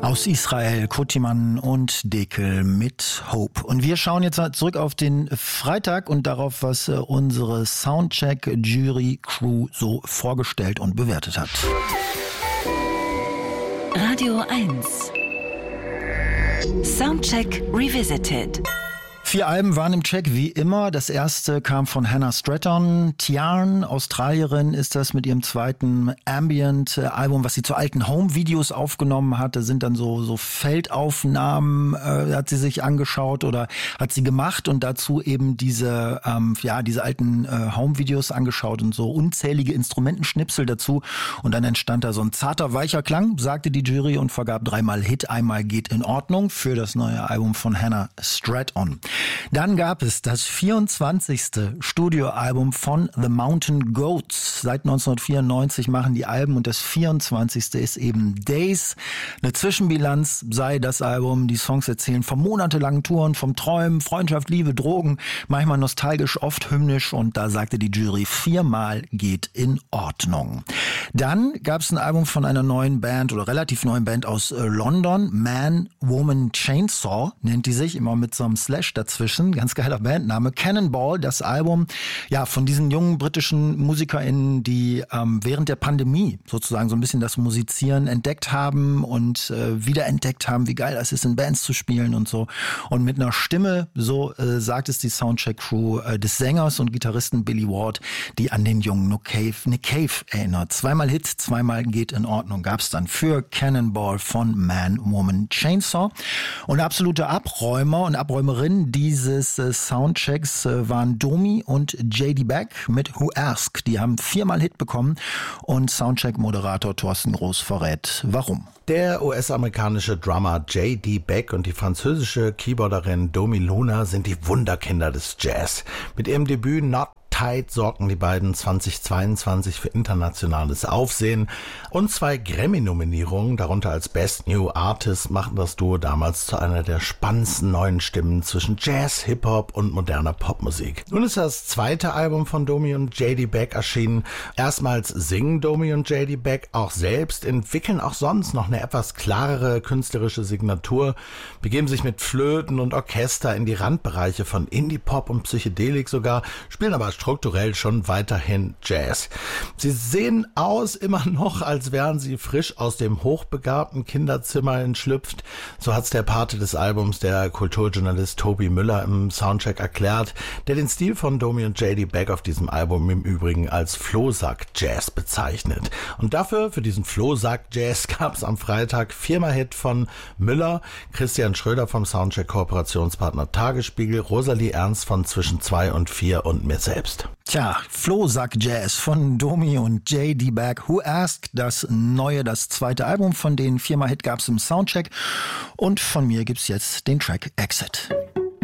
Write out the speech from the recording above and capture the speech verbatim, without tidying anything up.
Aus Israel, Kutiman und Dekel mit Hope. Und wir schauen jetzt zurück auf den Freitag und darauf, was unsere Soundcheck-Jury-Crew so vorgestellt und bewertet hat. Radio eins. Soundcheck Revisited. Vier Alben waren im Check, wie immer. Das erste kam von Hannah Stratton. Tiarn, Australierin, ist das mit ihrem zweiten Ambient-Album, was sie zu alten Home-Videos aufgenommen hat. Da sind dann so, so Feldaufnahmen, äh, hat sie sich angeschaut oder hat sie gemacht und dazu eben diese, ähm, ja, diese alten äh, Home-Videos angeschaut und so unzählige Instrumentenschnipsel dazu. Und dann entstand da so ein zarter, weicher Klang, sagte die Jury und vergab dreimal Hit, einmal geht in Ordnung für das neue Album von Hannah Stratton. Dann gab es das vierundzwanzigste Studioalbum von The Mountain Goats. Seit neunzehnhundertvierundneunzig machen die Alben und das vierundzwanzigste ist eben Days. Eine Zwischenbilanz sei das Album. Die Songs erzählen von monatelangen Touren, vom Träumen, Freundschaft, Liebe, Drogen, manchmal nostalgisch, oft hymnisch und da sagte die Jury, viermal geht in Ordnung. Dann gab es ein Album von einer neuen Band oder relativ neuen Band aus äh, London. Man, Woman, Chainsaw nennt die sich, immer mit so einem Slash dazwischen. Ganz geiler Bandname. Cannonball, das Album, ja, von diesen jungen britischen MusikerInnen, die ähm, während der Pandemie sozusagen so ein bisschen das Musizieren entdeckt haben und äh, wiederentdeckt haben, wie geil es ist, in Bands zu spielen und so. Und mit einer Stimme, so äh, sagt es die Soundcheck-Crew äh, des Sängers und Gitarristen Billy Ward, die an den jungen Nick Cave, Nick Cave erinnert. Zweimal Hit, zweimal geht in Ordnung, gab's dann für Cannonball von Man, Woman, Chainsaw. Und absolute Abräumer und Abräumerinnen dieses äh, Soundchecks äh, waren Domi und J D Beck mit Who Ask. Die haben viermal Hit bekommen und Soundcheck-Moderator Thorsten Groß verrät, warum. Der U S-amerikanische Drummer J D Beck und die französische Keyboarderin Domi Luna sind die Wunderkinder des Jazz. Mit ihrem Debüt Not Tight sorgten die beiden zweitausendzweiundzwanzig für internationales Aufsehen und zwei Grammy-Nominierungen, darunter als Best New Artist, machten das Duo damals zu einer der spannendsten neuen Stimmen zwischen Jazz, Hip-Hop und moderner Popmusik. Nun ist das zweite Album von Domi und J D Beck erschienen. Erstmals singen Domi und J D Beck auch selbst, entwickeln auch sonst noch eine etwas klarere künstlerische Signatur, begeben sich mit Flöten und Orchester in die Randbereiche von Indie-Pop und Psychedelik sogar, spielen aber strukturell schon weiterhin Jazz. Sie sehen aus immer noch, als wären sie frisch aus dem hochbegabten Kinderzimmer entschlüpft. So hat's der Pate des Albums, der Kulturjournalist Tobi Müller, im Soundcheck erklärt, der den Stil von Domi und J D Beck auf diesem Album im Übrigen als Flohsack-Jazz bezeichnet. Und dafür, für diesen Flohsack-Jazz, gab's am Freitag viermal Hit von Müller, Christian Schröder vom Soundcheck-Kooperationspartner Tagesspiegel, Rosalie Ernst von Zwischen zwei und vier und mir selbst. Tja, Flohsack-Jazz von Domi und J D Beck. Who Ask, das neue, das zweite Album von denen. Viermal Hit gab's im Soundcheck. Und von mir gibt's jetzt den Track Exit.